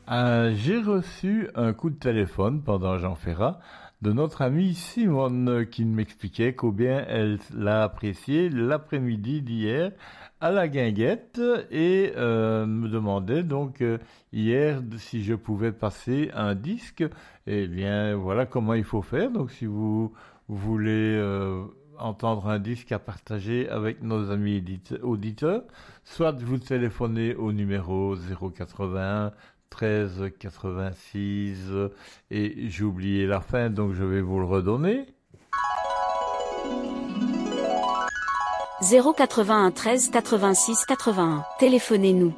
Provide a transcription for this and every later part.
J'ai reçu un coup de téléphone pendant Jean Ferrat de notre amie Simone qui m'expliquait combien elle l'a apprécié l'après-midi d'hier à la Guinguette et me demandait donc hier si je pouvais passer un disque. Eh bien voilà comment il faut faire. Donc si vous voulez entendre un disque à partager avec nos amis auditeurs, soit vous téléphonez au numéro 081 13 86 et j'ai oublié la fin donc je vais vous le redonner. 081 13 86 81. Téléphonez-nous.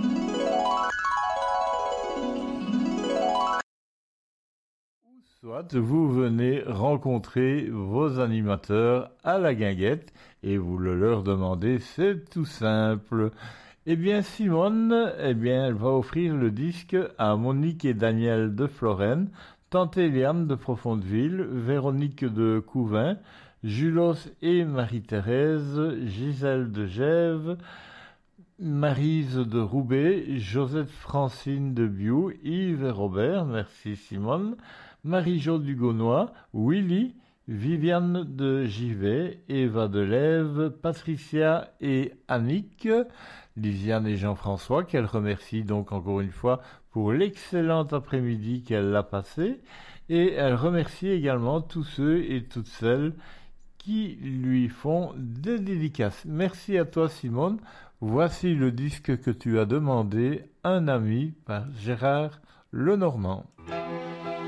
Soit vous venez rencontrer vos animateurs à la Guinguette et vous le leur demandez, c'est tout simple. Eh bien, Simone, elle va offrir le disque à Monique et Daniel de Florenne, Tante Eliane de Profondeville, Véronique de Couvin, Julos et Marie-Thérèse, Gisèle de Gèves, Maryse de Roubaix, Josette Francine de Biou, Yves et Robert, merci Simone, Marie-Jo du Gaunois, Willy, Viviane de Givet, Eva de Lève, Patricia et Annick, Lisiane et Jean-François, qu'elle remercie donc encore une fois pour l'excellent après-midi qu'elle a passé, et elle remercie également tous ceux et toutes celles qui lui font des dédicaces. Merci à toi Simone. Voici le disque que tu as demandé, Un ami par Gérard Lenormand.